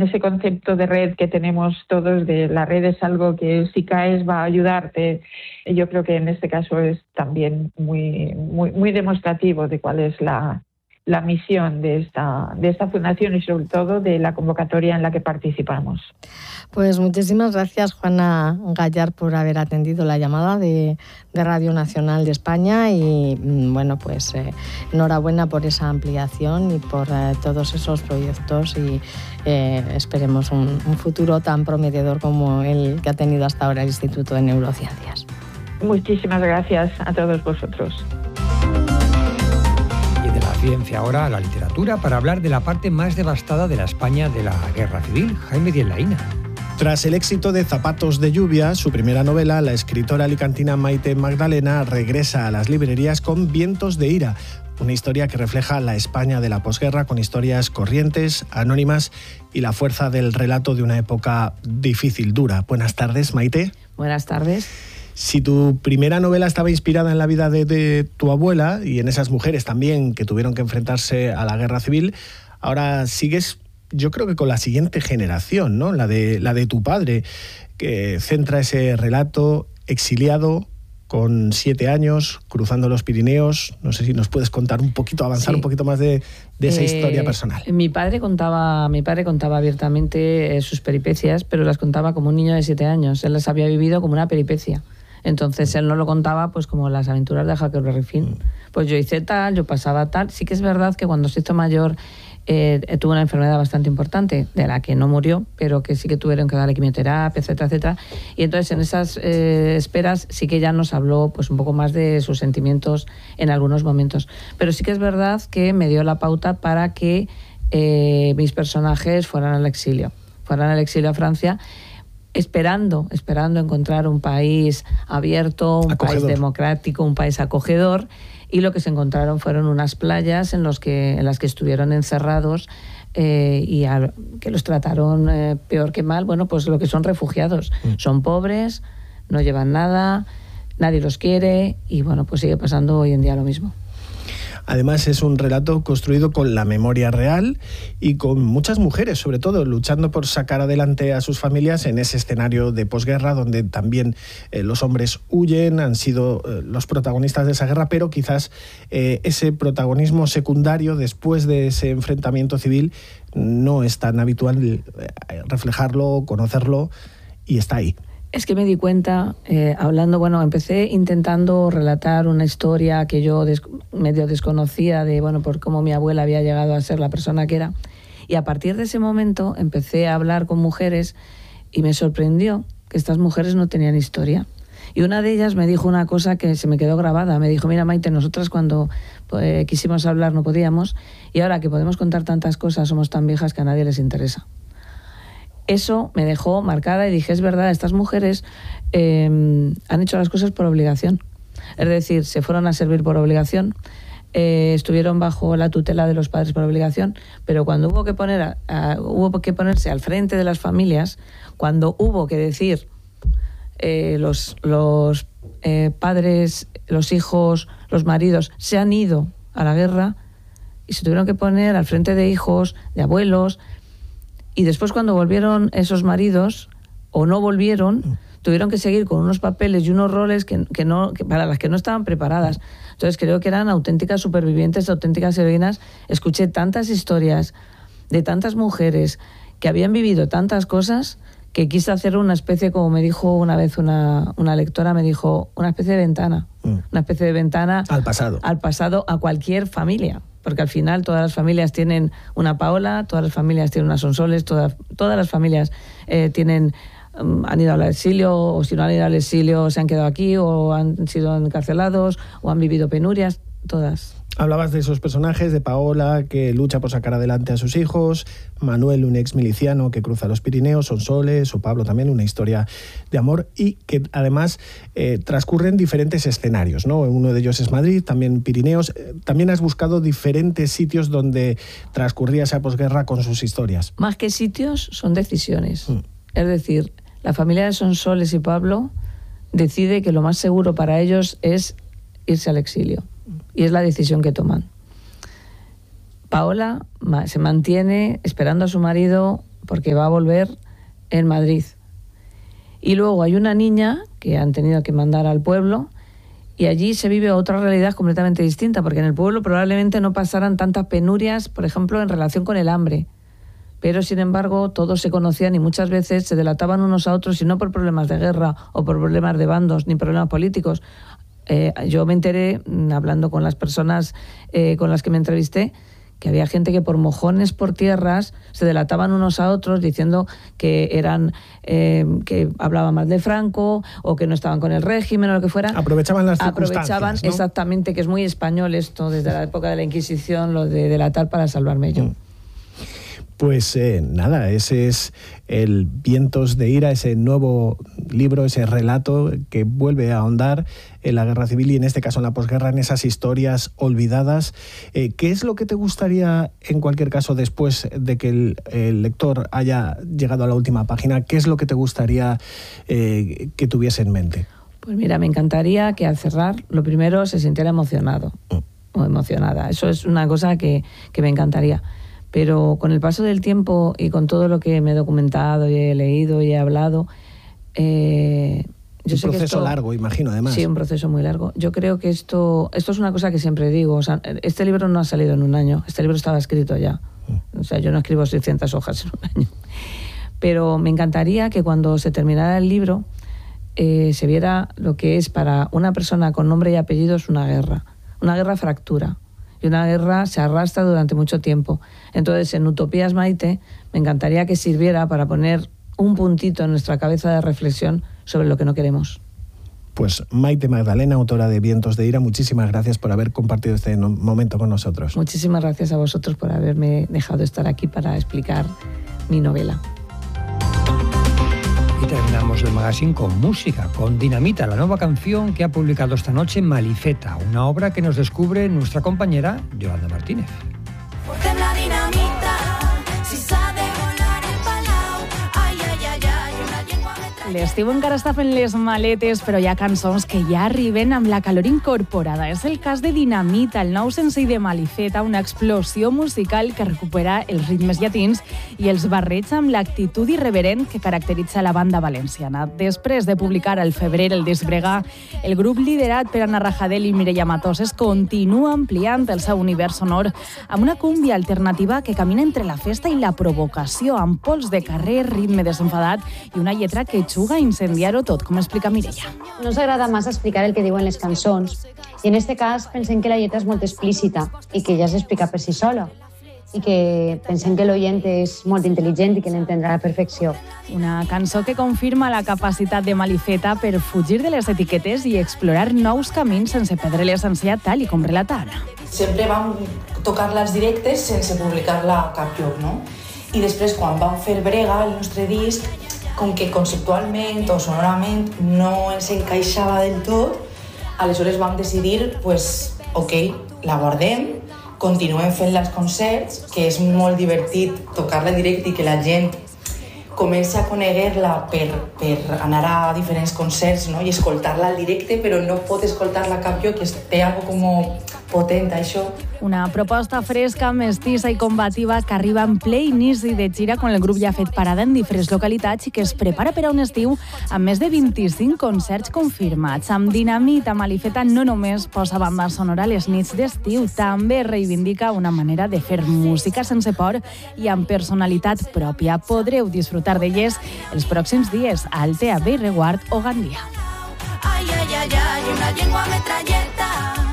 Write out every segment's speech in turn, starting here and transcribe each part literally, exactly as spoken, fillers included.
en ese concepto de red que tenemos todos, de la red es algo que si caes va a ayudarte, yo creo que en este caso es también muy, muy, muy demostrativo de cuál es la, la misión de esta, de esta fundación y sobre todo de la convocatoria en la que participamos. Pues muchísimas gracias, Juana Gallar, por haber atendido la llamada de, de Radio Nacional de España y bueno, pues eh, enhorabuena por esa ampliación y por eh, todos esos proyectos y eh, esperemos un, un futuro tan prometedor como el que ha tenido hasta ahora el Instituto de Neurociencias. Muchísimas gracias a todos vosotros. Y de la ciencia ahora a la literatura para hablar de la parte más devastada de la España de la Guerra Civil. Jaime Díez Laína. Tras el éxito de Zapatos de lluvia, su primera novela, la escritora alicantina Maite Magdalena regresa a las librerías con Vientos de ira, una historia que refleja la España de la posguerra con historias corrientes, anónimas y la fuerza del relato de una época difícil, dura. Buenas tardes, Maite. Buenas tardes. Si tu primera novela estaba inspirada en la vida de, de tu abuela y en esas mujeres también que tuvieron que enfrentarse a la guerra civil, ahora sigues, yo creo que con la siguiente generación, ¿no? La de, la de tu padre, que centra ese relato exiliado con siete años, cruzando los Pirineos. No sé si nos puedes contar un poquito, avanzar sí. un poquito más de, de esa eh, historia personal. Mi padre contaba, mi padre contaba abiertamente sus peripecias, pero las contaba como un niño de siete años. Él las había vivido como una peripecia. Entonces él no lo contaba pues como las aventuras de Huckleberry Finn. Pues yo hice tal, yo pasaba tal. Sí que es verdad que cuando se hizo mayor eh, tuvo una enfermedad bastante importante, de la que no murió, pero que sí que tuvieron que darle quimioterapia, etcétera, etcétera. Y entonces en esas eh, esperas sí que ya nos habló pues un poco más de sus sentimientos en algunos momentos. Pero sí que es verdad que me dio la pauta para que eh, mis personajes fueran al exilio, fueran al exilio a Francia, esperando, esperando encontrar un país abierto, un acogedor. País democrático, un país acogedor, y lo que se encontraron fueron unas playas en, los que, en las que estuvieron encerrados eh, y a, que los trataron eh, peor que mal, bueno, pues lo que son refugiados. Mm. Son pobres, no llevan nada, nadie los quiere y bueno, pues sigue pasando hoy en día lo mismo. Además es un relato construido con la memoria real y con muchas mujeres, sobre todo, luchando por sacar adelante a sus familias en ese escenario de posguerra donde también eh, los hombres huyen, han sido eh, los protagonistas de esa guerra, pero quizás eh, ese protagonismo secundario después de ese enfrentamiento civil no es tan habitual eh, reflejarlo, conocerlo, y está ahí. Es que me di cuenta, eh, hablando, bueno, empecé intentando relatar una historia que yo des- medio desconocía de, bueno, por cómo mi abuela había llegado a ser la persona que era. Y a partir de ese momento empecé a hablar con mujeres y me sorprendió que estas mujeres no tenían historia. Y una de ellas me dijo una cosa que se me quedó grabada. Me dijo, mira, Maite, nosotras cuando pues, quisimos hablar no podíamos y ahora que podemos contar tantas cosas somos tan viejas que a nadie les interesa. Eso me dejó marcada y dije, es verdad, estas mujeres eh, han hecho las cosas por obligación. Es decir, se fueron a servir por obligación, eh, estuvieron bajo la tutela de los padres por obligación, pero cuando hubo que, poner a, a, hubo que ponerse al frente de las familias, cuando hubo que decir eh, los, los eh, padres, los hijos, los maridos se han ido a la guerra y se tuvieron que poner al frente de hijos, de abuelos. Y después cuando volvieron esos maridos, o no volvieron, tuvieron que seguir con unos papeles y unos roles que, que no, que para las que no estaban preparadas. Entonces creo que eran auténticas supervivientes, auténticas heroínas. Escuché tantas historias de tantas mujeres que habían vivido tantas cosas que quise hacer una especie, como me dijo una vez una, una lectora, me dijo, una especie de ventana. Mm. Una especie de ventana al pasado. Al pasado, a cualquier familia. Porque al final todas las familias tienen una Paola, todas las familias tienen una Sonsoles, todas, todas las familias eh, tienen, um, han ido al exilio, o si no han ido al exilio se han quedado aquí, o han sido encarcelados, o han vivido penurias, todas. Hablabas de esos personajes, de Paola, que lucha por sacar adelante a sus hijos, Manuel, un ex miliciano que cruza los Pirineos, Sonsoles, o Pablo también, una historia de amor, y que además eh, transcurren diferentes escenarios, ¿no? Uno de ellos es Madrid, también Pirineos. Eh, también has buscado diferentes sitios donde transcurría esa posguerra con sus historias. Más que sitios, son decisiones. Mm. Es decir, la familia de Sonsoles y Pablo decide que lo más seguro para ellos es irse al exilio. Y es la decisión que toman. Paola se mantiene esperando a su marido porque va a volver en Madrid. Y luego hay una niña que han tenido que mandar al pueblo y allí se vive otra realidad completamente distinta, porque en el pueblo probablemente no pasaran tantas penurias, por ejemplo, en relación con el hambre. Pero, sin embargo, todos se conocían y muchas veces se delataban unos a otros, y no por problemas de guerra o por problemas de bandos ni problemas políticos. Eh, yo me enteré, hablando con las personas eh, con las que me entrevisté, que había gente que por mojones por tierras se delataban unos a otros diciendo que eran eh, que hablaban mal de Franco o que no estaban con el régimen o lo que fuera. Aprovechaban las circunstancias, Aprovechaban, ¿no? Exactamente, que es muy español esto, desde la época de la Inquisición, lo de delatar para salvarme yo. Mm. Pues eh, nada, ese es el Vientos de Ira, ese nuevo libro, ese relato que vuelve a ahondar en la guerra civil y en este caso en la posguerra, en esas historias olvidadas. Eh, ¿Qué es lo que te gustaría, en cualquier caso, después de que el, el lector haya llegado a la última página, qué es lo que te gustaría eh, que tuviese en mente? Pues mira, me encantaría que al cerrar, lo primero, se sintiera emocionado mm. o emocionada. Eso es una cosa que, que me encantaría. Pero con el paso del tiempo y con todo lo que me he documentado y he leído y he hablado, eh, yo un sé proceso que esto, largo, imagino, además. Sí, un proceso muy largo. Yo creo que esto, esto es una cosa que siempre digo. O sea, este libro no ha salido en un año. Este libro estaba escrito ya. O sea, yo no escribo seiscientas hojas en un año. Pero me encantaría que cuando se terminara el libro eh, se viera lo que es para una persona con nombre y apellidos una guerra. Una guerra fractura. Y una guerra se arrastra durante mucho tiempo. Entonces, en Utopías Maite, me encantaría que sirviera para poner un puntito en nuestra cabeza de reflexión sobre lo que no queremos. Pues Maite Magdalena, autora de Vientos de Ira, muchísimas gracias por haber compartido este momento con nosotros. Muchísimas gracias a vosotros por haberme dejado estar aquí para explicar mi novela. Y terminamos el magazine con música, con Dinamita, la nueva canción que ha publicado esta noche Malifeta, una obra que nos descubre nuestra compañera Yolanda Martínez. Portem la dinamita, si s'ha de volar el palau, ai, ai, ai, ai, una llengua metralla. L'estiu encara està fent les maletes, però hi ha cançons que ja arriben amb la calor incorporada. És el cas de Dinamita, el nou senzill de Malifeta, una explosió musical que recupera els ritmes llatins i els barreja amb l'actitud irreverent que caracteritza la banda valenciana. Després de publicar al febrer el disc Bregà, el grup liderat per Anna Rajadel i Mireia Matoses continua ampliant el seu univers sonor amb una cúmbia alternativa que camina entre la festa i la provocació, amb pols de carrer, ritme desenfadat i una lletra que juga a incendiar-ho tot, com explica Mireia. No ens agrada massa explicar el que diuen les cançons i en este cas pensem que la lletra és molt explícita i que ja s'explica per si sola i que pensem que l'oient és molt intel·ligent i que l'entendrà a la perfecció. Una cançó que confirma la capacitat de Malifeta per fugir de les etiquetes i explorar nous camins sense perdre l'essència tal i com relata Anna. Sempre vam tocar-la als directes sense publicar-la a cap lloc, no? I després, quan vam fer Brega, el nostre disc, com que conceptualment o sonorament no ens encaixava del tot, aleshores vam decidir, pues, ok, la guardem, continuem fent els concerts, que és molt divertit tocar-la en directe i que la gent comença a coneguer-la per, per anar a diferents concerts, no? I escoltar-la al directe, però no pot escoltar-la a cap lloc, que té algo como potent, això. Una proposta fresca, mestissa i combativa que arriba en ple inici de gira quan el grup ja ha fet parada en diferents localitats i que es prepara per a un estiu amb més de vint-i-cinc concerts confirmats. Amb Dinamita, Malifeta no només posa banda sonora a les nits d'estiu, també reivindica una manera de fer música sense por i amb personalitat pròpia. Podreu disfrutar d'elles els pròxims dies a Altea, Bellreguard o Gandia. Ai, ai, ai, ai, una llengua metralleta.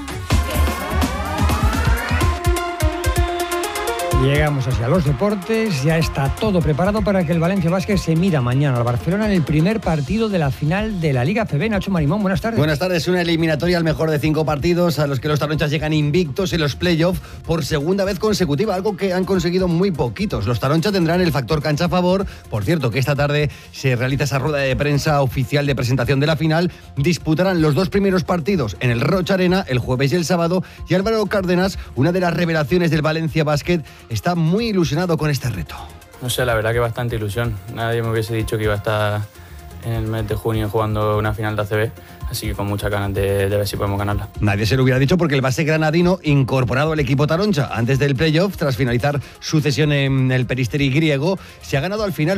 Llegamos hacia los deportes, ya está todo preparado para que el Valencia Basket se mida mañana al Barcelona en el primer partido de la final de la Liga F B. Nacho Marimón, buenas tardes. Buenas tardes, una eliminatoria al mejor de cinco partidos a los que los taronchas llegan invictos en los playoffs por segunda vez consecutiva, algo que han conseguido muy poquitos. Los taronchas tendrán el factor cancha a favor, por cierto que esta tarde se realiza esa rueda de prensa oficial de presentación de la final, disputarán los dos primeros partidos en el Roch Arena el jueves y el sábado y Álvaro Cárdenas, una de las revelaciones del Valencia Basket, está muy ilusionado con este reto. No sé, la verdad que bastante ilusión. Nadie me hubiese dicho que iba a estar en el mes de junio jugando una final de A C B, así que con muchas ganas de, de ver si podemos ganarla. Nadie se lo hubiera dicho porque el base granadino, incorporado al equipo taroncha antes del playoff, tras finalizar su cesión en el Peristeri griego, se ha ganado al final